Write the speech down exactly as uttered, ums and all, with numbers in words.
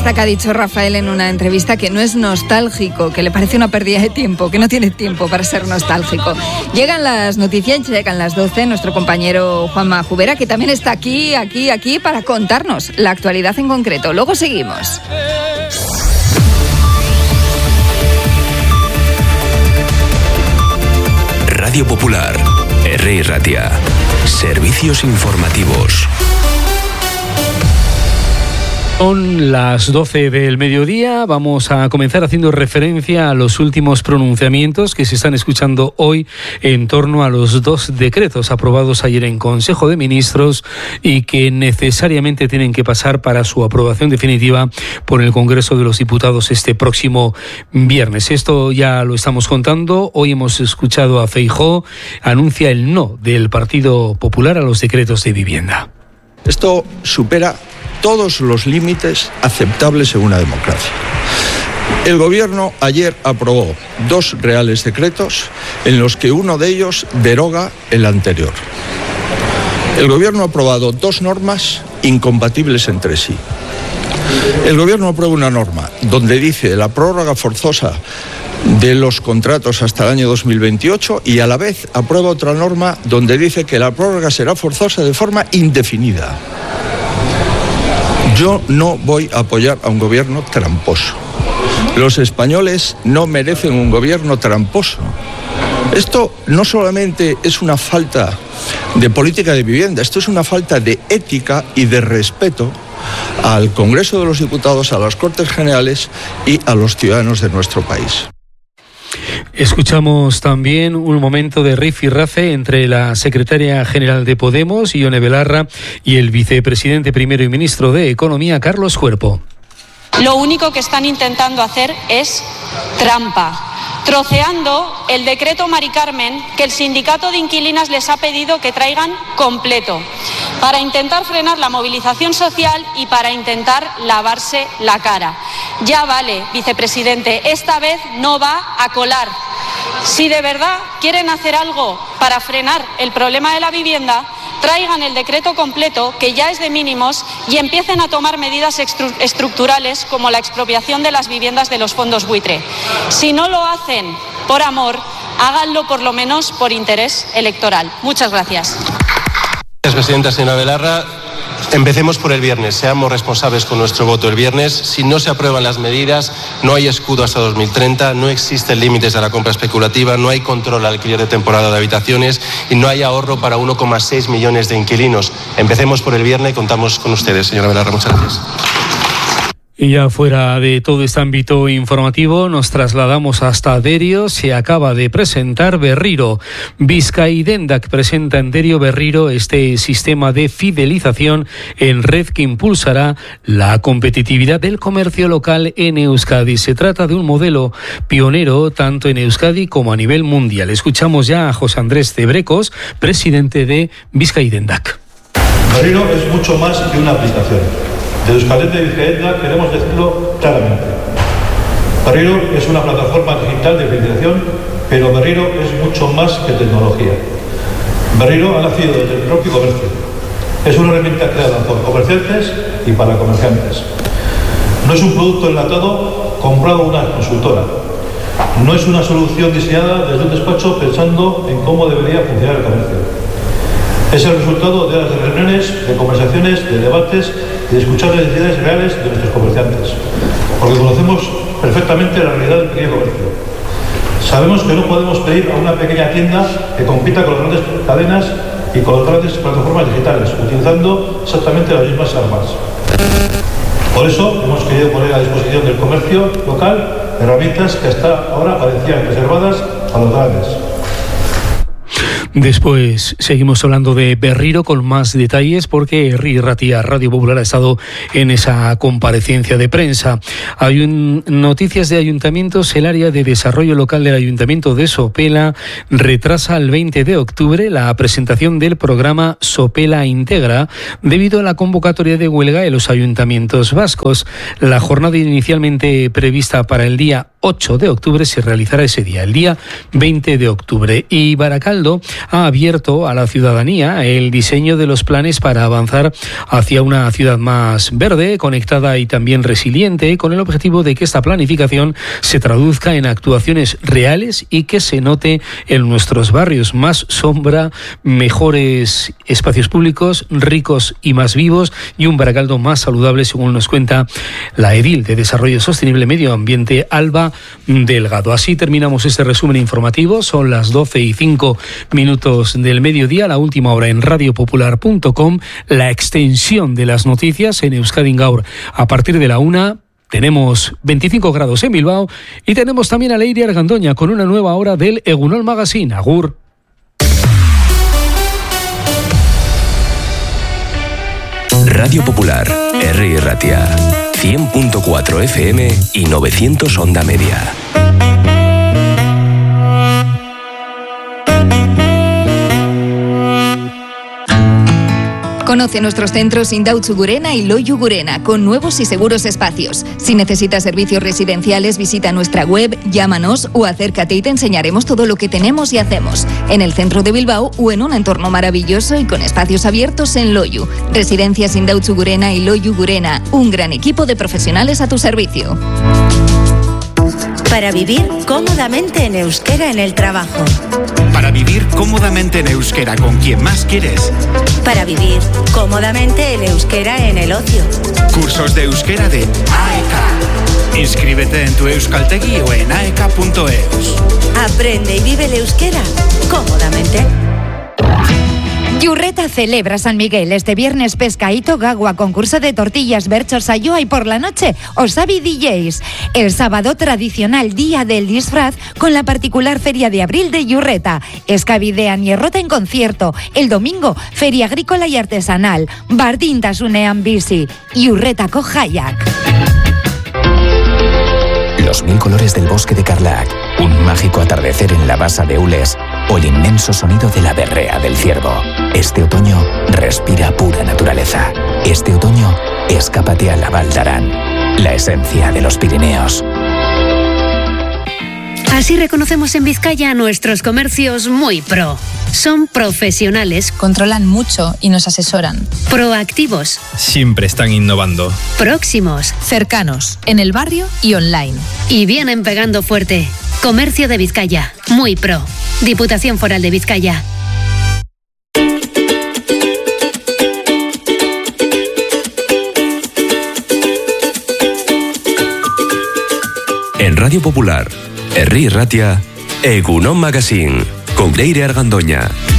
consta que ha dicho Rafael en una entrevista que no es nostálgico, que le parece una pérdida de tiempo, que no tiene tiempo para ser nostálgico. Llegan las noticias, llegan las doce, nuestro compañero Juanma Jubera, que también está aquí, aquí, aquí para contarnos la actualidad en concreto. Luego seguimos. Radio Popular, R. Ratia. Servicios informativos. Son las doce del mediodía. Vamos a comenzar haciendo referencia a los últimos pronunciamientos que se están escuchando hoy en torno a los dos decretos aprobados ayer en Consejo de Ministros y que necesariamente tienen que pasar para su aprobación definitiva por el Congreso de los Diputados este próximo viernes. Esto ya lo estamos contando. Hoy hemos escuchado a Feijóo, anuncia el no del Partido Popular a los decretos de vivienda. Esto supera todos los límites aceptables en una democracia. El Gobierno ayer aprobó dos reales decretos en los que uno de ellos deroga el anterior. El Gobierno ha aprobado dos normas incompatibles entre sí. El Gobierno aprueba una norma donde dice la prórroga forzosa de los contratos hasta el año dos mil veintiocho y a la vez aprueba otra norma donde dice que la prórroga será forzosa de forma indefinida. Yo no voy a apoyar a un gobierno tramposo. Los españoles no merecen un gobierno tramposo. Esto no solamente es una falta de política de vivienda, esto es una falta de ética y de respeto al Congreso de los Diputados, a las Cortes Generales y a los ciudadanos de nuestro país. Escuchamos también un momento de rifirrafe entre la secretaria general de Podemos, Ione Belarra, y el vicepresidente primero y ministro de Economía, Carlos Cuerpo. Lo único que están intentando hacer es trampa, troceando el decreto Mari Carmen que el sindicato de inquilinas les ha pedido que traigan completo, para intentar frenar la movilización social y para intentar lavarse la cara. Ya vale, vicepresidente, esta vez no va a colar. Si de verdad quieren hacer algo para frenar el problema de la vivienda, traigan el decreto completo, que ya es de mínimos, y empiecen a tomar medidas estru- estructurales como la expropiación de las viviendas de los fondos buitre. Si no lo hacen por amor, háganlo por lo menos por interés electoral. Muchas gracias. Gracias, presidenta. Señora Belarra, empecemos por el viernes. Seamos responsables con nuestro voto el viernes. Si no se aprueban las medidas, no hay escudo hasta dos mil treinta, no existen límites de la compra especulativa, no hay control al alquiler de temporada de habitaciones y no hay ahorro para uno coma seis millones de inquilinos. Empecemos por el viernes y contamos con ustedes, señora Belarra. Muchas gracias. Y ya fuera de todo este ámbito informativo, nos trasladamos hasta Derio. Se acaba de presentar Berriro. Bizkaidendak presenta en Derio Berriro este sistema de fidelización en red que impulsará la competitividad del comercio local en Euskadi. Se trata de un modelo pionero tanto en Euskadi como a nivel mundial. Escuchamos ya a José Andrés Cebrecos, presidente de Bizkaidendak. Berriro es mucho más que una aplicación. De Euskaltel y Bizkaidendak queremos decirlo claramente. Berriro es una plataforma digital de fidelización, pero Berriro es mucho más que tecnología. Berriro ha nacido desde el propio comercio. Es una herramienta creada por comerciantes y para comerciantes. No es un producto enlatado comprado a una consultora. No es una solución diseñada desde un despacho pensando en cómo debería funcionar el comercio. Es el resultado de las reuniones, de conversaciones, de debates y de escuchar las necesidades reales de nuestros comerciantes, porque conocemos perfectamente la realidad del pequeño comercio. Sabemos que no podemos pedir a una pequeña tienda que compita con las grandes cadenas y con las grandes plataformas digitales, utilizando exactamente las mismas armas. Por eso hemos querido poner a disposición del comercio local herramientas que hasta ahora parecían reservadas a los grandes. Después seguimos hablando de Berriro con más detalles porque R. Ratia, Radio Popular, ha estado en esa comparecencia de prensa. Hay un, noticias de ayuntamientos. El área de desarrollo local del Ayuntamiento de Sopela retrasa al veinte de octubre la presentación del programa Sopela Integra debido a la convocatoria de huelga de los ayuntamientos vascos. La jornada inicialmente prevista para el día ocho de octubre se realizará ese día, el día veinte de octubre. Y Baracaldo ha abierto a la ciudadanía el diseño de los planes para avanzar hacia una ciudad más verde, conectada y también resiliente, con el objetivo de que esta planificación se traduzca en actuaciones reales y que se note en nuestros barrios. Más sombra, mejores espacios públicos, ricos y más vivos, y un Baracaldo más saludable, según nos cuenta la edil de Desarrollo Sostenible Medio Ambiente, Alba Delgado. Así terminamos este resumen informativo. Son las doce y cinco minutos del mediodía, la última hora en radio popular punto com, la extensión de las noticias en Euskadi Gaur a partir de la una. Tenemos veinticinco grados en Bilbao y tenemos también a Leire Argandoña con una nueva hora del Egunon Magazine. Agur. Radio Popular, Herri Ratia, cien punto cuatro F M y novecientos Onda Media. Conoce nuestros centros Indautxu Gurena y Loiu Gurena, con nuevos y seguros espacios. Si necesitas servicios residenciales, visita nuestra web, llámanos o acércate y te enseñaremos todo lo que tenemos y hacemos. En el centro de Bilbao o en un entorno maravilloso y con espacios abiertos en Loiu. Residencias Indautxu Gurena y Loiu Gurena, un gran equipo de profesionales a tu servicio. Para vivir cómodamente en euskera en el trabajo. Para vivir cómodamente en euskera con quien más quieres. Para vivir cómodamente en euskera en el ocio. Cursos de euskera de A E K. Inscríbete en tu euskaltegi o en aeka punto eus. Aprende y vive el euskera cómodamente. Yurreta celebra San Miguel este viernes pescaíto gagua, concurso de tortillas, berchos, sayoa y por la noche Osabi D Js. El sábado tradicional día del disfraz con la particular feria de abril de Yurreta. Escabidean y Errota en concierto. El domingo feria agrícola y artesanal. Bardintasunean bici. Yurretako jaiak. Los mil colores del bosque de Carlac, un mágico atardecer en la basa de Ules o el inmenso sonido de la berrea del ciervo. Este otoño respira pura naturaleza. Este otoño escápate a la Val d'Aran, la esencia de los Pirineos. Así reconocemos en Vizcaya a nuestros comercios muy pro. Son profesionales, controlan mucho y nos asesoran. Proactivos, siempre están innovando. Próximos, cercanos, en el barrio y online. Y vienen pegando fuerte. Comercio de Vizcaya, muy pro. Diputación Foral de Vizcaya. En Radio Popular, Herri Ratia, Egunon Magazine, con Leire Argandoña.